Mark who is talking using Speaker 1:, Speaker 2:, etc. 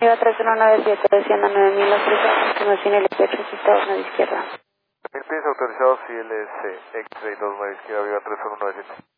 Speaker 1: Viva 3197, desciendo 9000 autorizados, continuación el 18, asustado, a la izquierda.
Speaker 2: 1000 pies autorizados y LS, X-Ray 2 izquierda, Viva 3197.